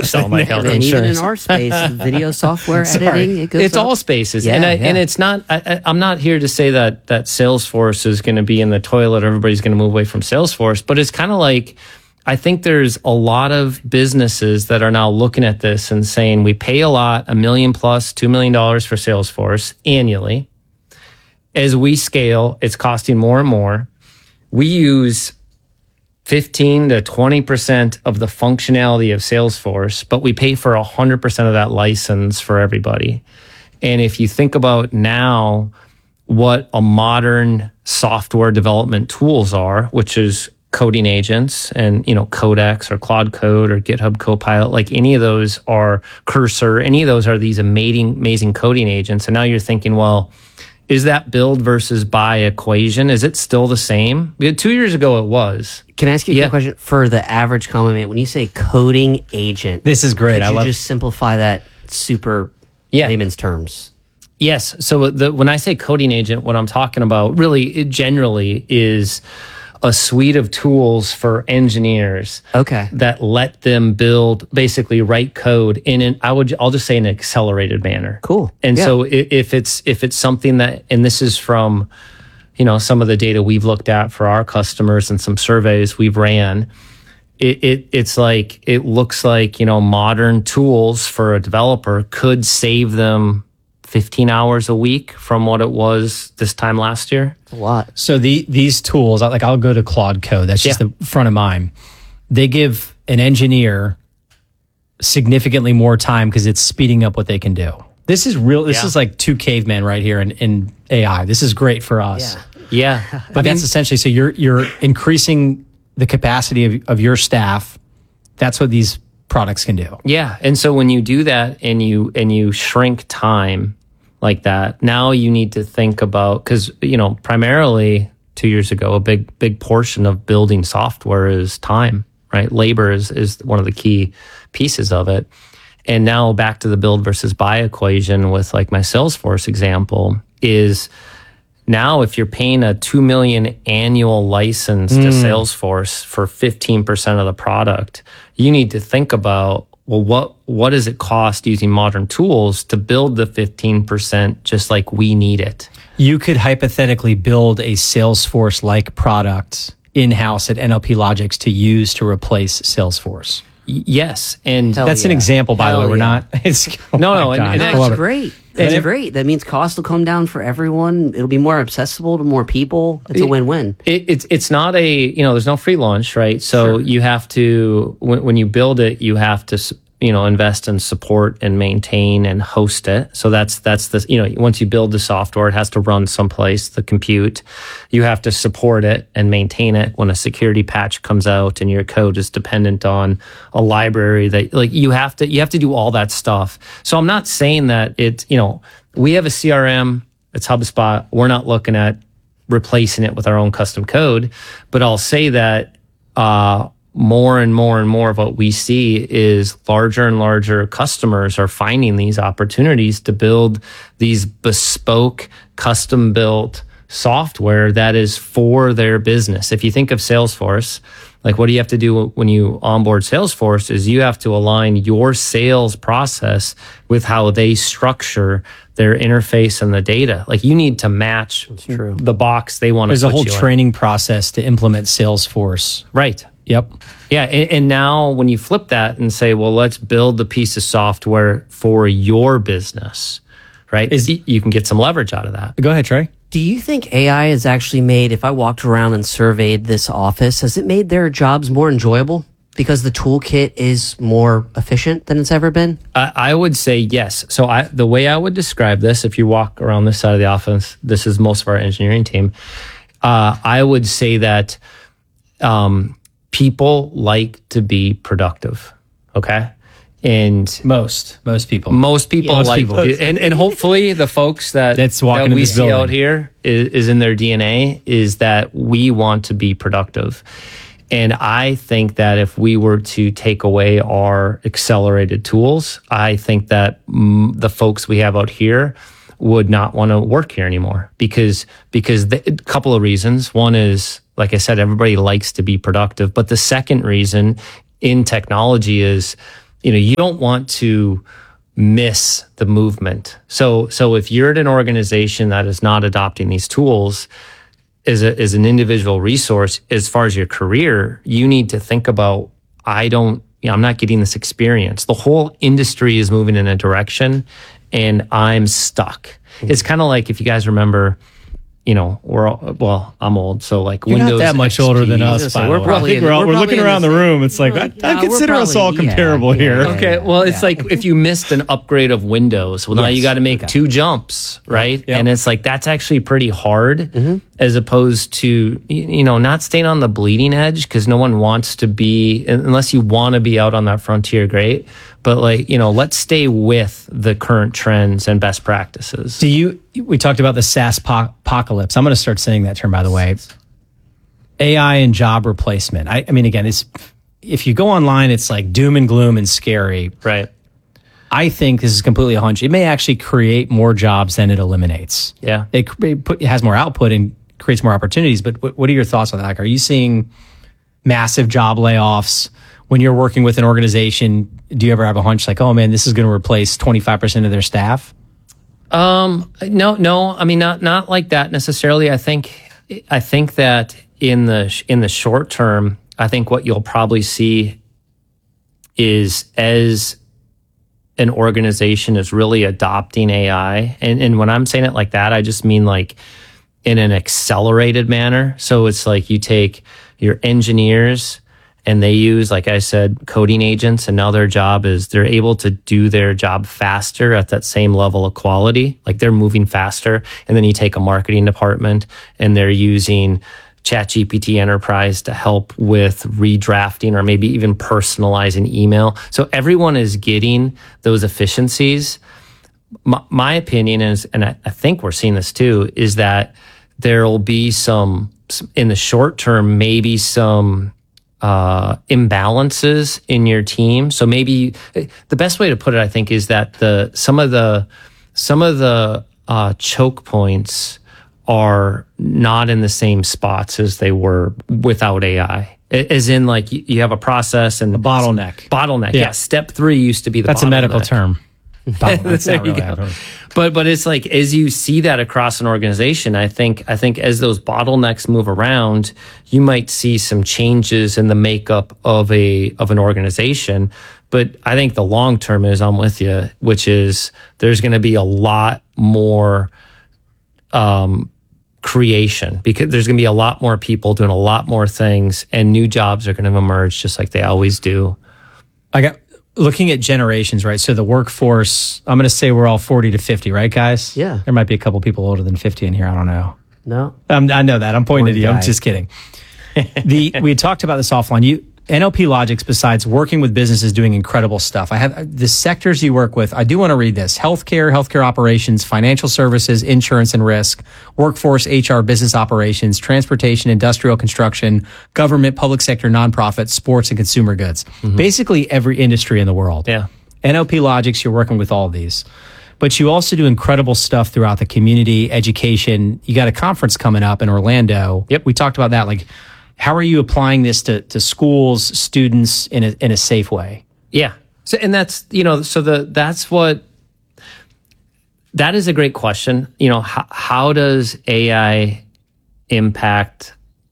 sell my health And even insurance. in our space, video software editing, it goes It's up. all spaces. Yeah, And it's not, I'm not here to say that Salesforce is going to be in the toilet, everybody's going to move away from Salesforce, but it's kind of like, I think there's a lot of businesses that are now looking at this and saying, we pay a lot, $1 million plus $2 million for Salesforce annually. As we scale, it's costing more and more. We use 15 to 20% of the functionality of Salesforce, but we pay for 100% of that license for everybody. And if you think about now what a modern software development tools are, which is coding agents and, Codex or Claude Code or GitHub Copilot, like any of those are Cursor, any of those are these amazing coding agents. And now you're thinking, well, is that build versus buy equation? Is it still the same? 2 years ago, it was. Can I ask you a question for the average common man? When you say coding agent, this is great. Could you just simplify that super layman's terms? Yes. So when I say coding agent, what I'm talking about really generally is a suite of tools for engineers that let them build, basically write code I'll just say an accelerated manner. Cool. And so if it's something that, and this is from, some of the data we've looked at for our customers and some surveys we've ran, it's like, it looks like, modern tools for a developer could save them 15 hours a week from what it was this time last year. A lot. So these tools, like I'll go to Claude Code. That's just the front of mine. They give an engineer significantly more time because it's speeding up what they can do. This is real. This is like two cavemen right here in AI. This is great for us. Yeah. But that's essentially, so you're increasing the capacity of your staff. That's what these products can do. Yeah. And so when you do that and you shrink time like that, now you need to think about, because, primarily 2 years ago, a big portion of building software is time, right? Labor is one of the key pieces of it. And now back to the build versus buy equation with like my Salesforce example is now if you're paying a 2 million annual license to Salesforce for 15% of the product, you need to think about, well, what does it cost using modern tools to build the 15% just like we need it? You could hypothetically build a Salesforce-like product in-house at NLP Logics to use to replace Salesforce. Yes. And that's an example, by the way. We're not. No, and that's great. That's great. That means cost will come down for everyone. It'll be more accessible to more people. It's a win-win. It's not there's no free lunch, right? So you have to, when you build it, you have to, invest in support and maintain and host it. So that's the, once you build the software, it has to run someplace, the compute. You have to support it and maintain it when a security patch comes out and your code is dependent on a library that like you have to do all that stuff. So I'm not saying that we have a CRM, it's HubSpot. We're not looking at replacing it with our own custom code, but I'll say that, more and more and more of what we see is larger and larger customers are finding these opportunities to build these bespoke, custom built software that is for their business. If you think of Salesforce, like what do you have to do when you onboard Salesforce is you have to align your sales process with how they structure their interface and the data. Like you need to match the box they want to put you in. There's a whole training process to implement Salesforce. Right. Yep. Yeah. And now when you flip that and say, well, let's build the piece of software for your business, right? You can get some leverage out of that. Go ahead, Trey. Do you think AI has actually made, if I walked around and surveyed this office, has it made their jobs more enjoyable because the toolkit is more efficient than it's ever been? I would say yes. So the way I would describe this, if you walk around this side of the office, this is most of our engineering team. I would say that, people like to be productive. Okay. And most people and hopefully the folks that we see out here is in their DNA is that we want to be productive. And I think that if we were to take away our accelerated tools, I think that the folks we have out here would not want to work here anymore because a couple of reasons. One is, like I said, everybody likes to be productive. But the second reason in technology is you don't want to miss the movement. So if you're at an organization that is not adopting these tools as an individual resource, as far as your career, you need to think about, I'm not getting this experience. The whole industry is moving in a direction and I'm stuck. It's kind of like, if you guys remember, I'm old, so like You're Windows not that much XP. older than us. By the way. I think we're looking around the room. It's like I consider us all comparable here. Okay, well, it's like if you missed an upgrade of Windows, well, now you got to make 2 jumps, right? Yep. And it's like that's actually pretty hard, as opposed to not staying on the bleeding edge, because no one wants to be, unless you want to be out on that frontier. Great, but let's stay with the current trends and best practices. We talked about the SaaS apocalypse. I'm going to start saying that term, by the way. AI and job replacement. I mean, again, if you go online, it's like doom and gloom and scary. Right. I think this is completely a hunch. It may actually create more jobs than it eliminates. Yeah. It has more output and creates more opportunities. But what are your thoughts on that? Like, are you seeing massive job layoffs? When you're working with an organization, do you ever have a hunch like, oh man, this is going to replace 25% of their staff? No. I mean, not like that necessarily. I think that in the short term, I think what you'll probably see is, as an organization is really adopting AI, and when I'm saying it like that, I just mean like in an accelerated manner. So it's like you take your engineers and they use, like I said, coding agents, and now their job is they're able to do their job faster at that same level of quality. Like they're moving faster. And then you take a marketing department and they're using ChatGPT Enterprise to help with redrafting or maybe even personalizing email. So everyone is getting those efficiencies. My opinion is, and I think we're seeing this too, is that there'll be some, in the short term, maybe some imbalances in your team. So maybe the best way to put it, I think, is that some of the choke points are not in the same spots as they were without AI. As in, like, you have a process and a bottleneck. Yeah. Step 3 used to be the That's bottleneck. A medical term. There you go. But it's like, as you see that across an organization, I think as those bottlenecks move around, you might see some changes in the makeup of an organization. But I think the long term is, I'm with you, which is there's going to be a lot more creation, because there's going to be a lot more people doing a lot more things, and new jobs are going to emerge just like they always do. Looking at generations, right? So the workforce, I'm going to say we're all 40 to 50, right, guys? Yeah. There might be a couple people older than 50 in here. I don't know. No. I know that. I'm pointing at you. I'm guy. just kidding. We had talked about this offline. NLP Logics, besides working with businesses doing incredible stuff, I have the sectors you work with. I do want to read this: healthcare operations, financial services, insurance and risk, workforce, HR, business operations, transportation, industrial construction, government, public sector, nonprofit, sports, and consumer goods. Basically every industry in the world. Yeah. NLP Logics, you're working with all of these. But you also do incredible stuff throughout the community, education. You got a conference coming up in Orlando. Yep. We talked about that. Like, how are you applying this to schools, students in a safe way? Yeah. So, and that's, that is a great question. How does AI impact,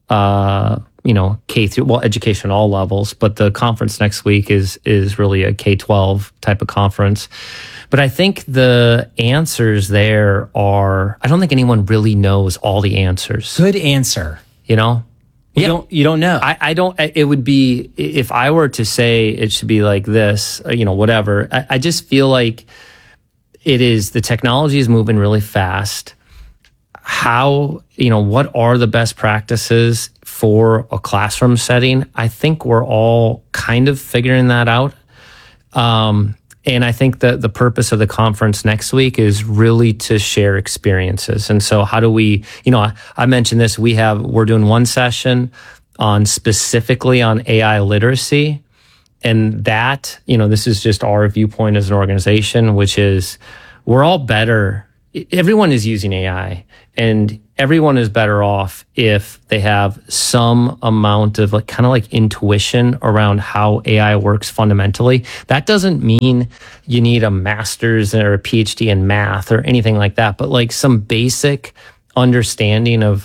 K through, education at all levels, but the conference next week is really a K-12 type of conference. But I think the answers there are, I don't think anyone really knows all the answers. Good answer. You don't know. I don't, it would be, if I were to say it should be like this, whatever, I just feel like the technology is moving really fast. How, what are the best practices for a classroom setting? I think we're all kind of figuring that out. And I think that the purpose of the conference next week is really to share experiences. And so how do we, I mentioned this, we're doing one session specifically on AI literacy. And that, this is just our viewpoint as an organization, which is we're all better everyone is using AI, and everyone is better off if they have some amount of kind of like intuition around how AI works fundamentally. That doesn't mean you need a master's or a PhD in math or anything like that, but like some basic understanding of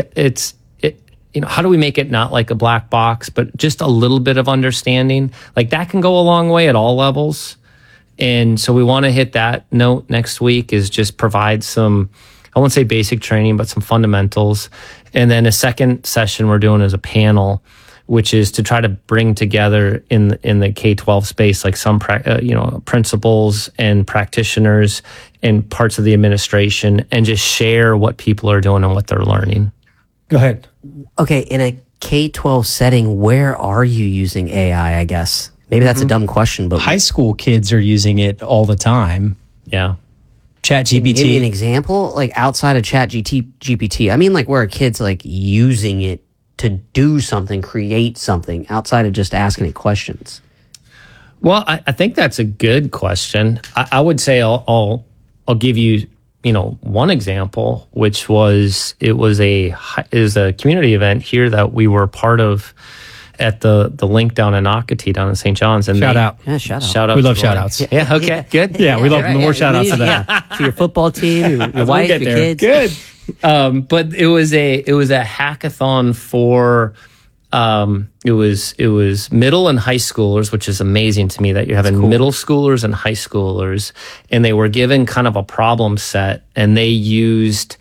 how do we make it not like a black box, but just a little bit of understanding? Like that can go a long way at all levels. And so we want to hit that note next week, is just provide some, I won't say basic training, but some fundamentals. And then a second session we're doing is a panel, which is to try to bring together in the K-12 space, like some principals and practitioners and parts of the administration, and just share what people are doing and what they're learning. Go ahead. Okay, in a K-12 setting, where are you using AI, I guess? Maybe that's a dumb question, but High school kids are using it all the time. Yeah. ChatGPT. give me an example, like outside of ChatGPT. I mean, like where a kid's like using it to do something, create something, outside of just asking it questions. Well, I think that's a good question. I would say I'll give you one example, which was it was a community event here that we were part of at the Link down in Nocatee, down in St. John's. And Shout out. Yeah, shout out. Shout out. We love to shout Link. outs. Yeah, okay, good. Yeah, we love more shout outs to that. Yeah, to your football team, your wife, your kids. Good. But it was a hackathon for it was middle and high schoolers, which is amazing to me that you're having middle schoolers and high schoolers, and they were given kind of a problem set, and they used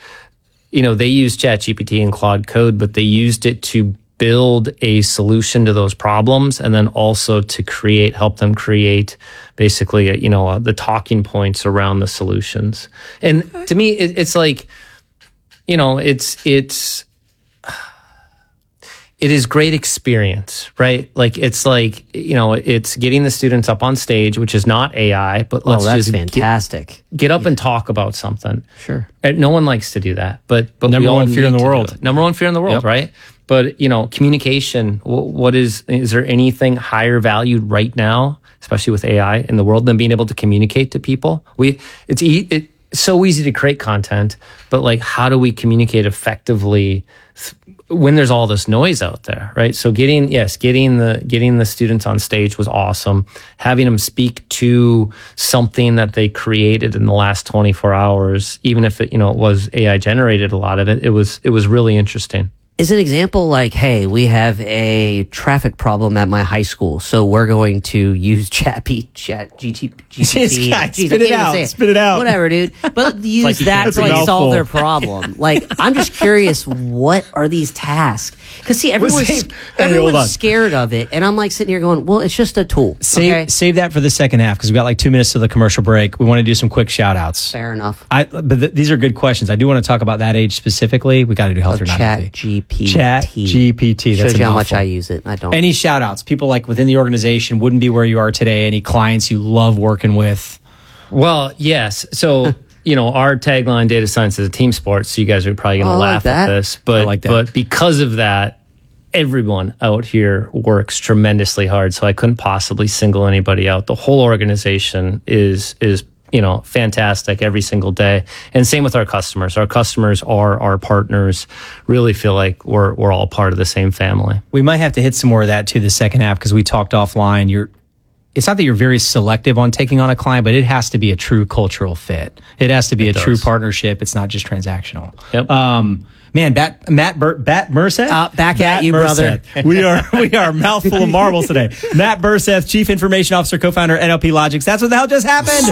ChatGPT and Claude Code, but they used it to build a solution to those problems, and then also to help them create basically the talking points around the solutions. And to me, it's like, it is great experience, right? Like it's getting the students up on stage, which is not AI, but let's that's just fantastic. get up and talk about something. Sure. And no one likes to do that, but Number we all one fear in need the to do world. it. Number one fear in the world, Yep. right? But communication. What is there anything higher valued right now, especially with AI in the world, than being able to communicate to people? It's so easy to create content, but like, how do we communicate effectively when there's all this noise out there, right? So getting the students on stage was awesome. Having them speak to something that they created in the last 24 hours, even if it was AI generated, a lot of it was really interesting. Is an example like, hey, we have a traffic problem at my high school, so we're going to use GPT. Spit it out. Whatever, dude. But use like you that can't to say like solve mouthful. their problem. Like, I'm just curious, what are these tasks? Because see, hold on. everyone's scared of it, and I'm like sitting here going, well, it's just a tool. Okay? Save that for the second half, because we've got like 2 minutes to the commercial break. We want to do some quick shout outs. Fair enough. These are good questions. I do want to talk about that age specifically. We got to do health or not healthy. ChatGPT. That's Shows a you how much mouthful. I use it. I don't. Any shout outs? People like within the organization wouldn't be where you are today. Any clients you love working with? Well, yes. So, our tagline, data science, is a team sport. So you guys are probably going to I like laugh that. at this, but I like that. but because of that, everyone out here works tremendously hard. So I couldn't possibly single anybody out. The whole organization is fantastic every single day. And same with our customers. Our customers are our partners. Really feel like we're all part of the same family. We might have to hit some more of that too the second half, because we talked offline. It's not that you're very selective on taking on a client, but it has to be a true cultural fit. It has to be a true partnership. It's not just transactional. Yep. Man, Bat Merseth? Back at you, brother. We are mouthful of marbles today. Matt Merseth, Chief Information Officer, co-founder NLP Logics. That's what the hell just happened.